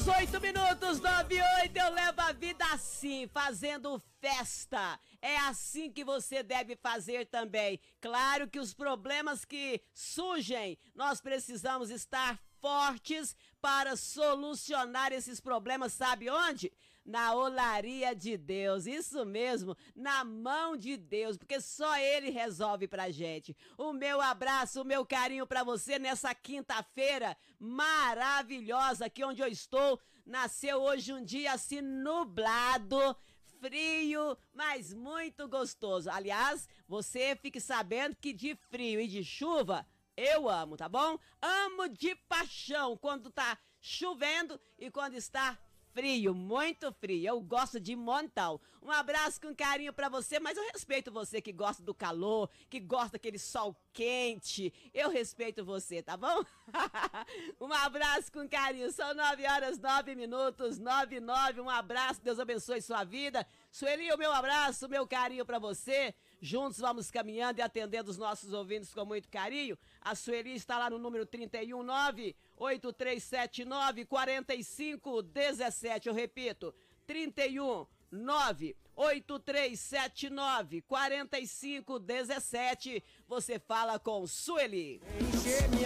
8 minutos, 9:08, eu levo a vida assim, fazendo festa. É assim que você deve fazer também. Claro que os problemas que surgem, nós precisamos estar fortes para solucionar esses problemas, sabe onde? Na olaria de Deus, isso mesmo, na mão de Deus, porque só Ele resolve pra gente. O meu abraço, o meu carinho pra você nessa quinta-feira maravilhosa, aqui onde eu estou. Nasceu hoje um dia assim nublado, frio, mas muito gostoso. Aliás, você fique sabendo que de frio e de chuva eu amo, tá bom? Amo de paixão quando tá chovendo e quando está frio, muito frio. Eu gosto de montão. Um abraço com carinho pra você, mas eu respeito você que gosta do calor, que gosta daquele sol quente. Eu respeito você, tá bom? Um abraço com carinho. São 9h09, 9:09. Um abraço, Deus abençoe sua vida. Sueli, o meu abraço, o meu carinho pra você. Juntos vamos caminhando e atendendo os nossos ouvintes com muito carinho. A Sueli está lá no número 319-8379-4517. Eu repito, 319-8379-4517. Você fala com Sueli. Encher minha